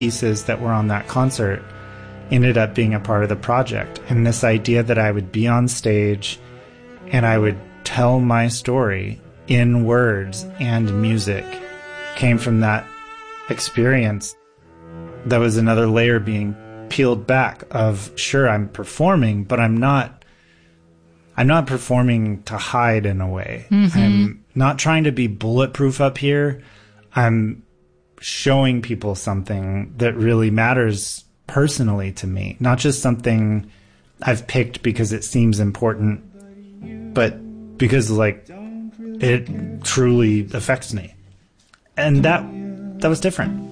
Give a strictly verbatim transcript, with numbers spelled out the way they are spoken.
pieces that were on that concert ended up being a part of the project. And this idea that I would be on stage and I would tell my story in words and music came from that experience. That was another layer being peeled back of, sure, I'm performing, but I'm not I'm not performing to hide in a way. Mm-hmm. I'm not trying to be bulletproof up here. I'm showing people something that really matters personally to me, not just something I've picked because it seems important, but because, like, it truly affects me. And that that was different.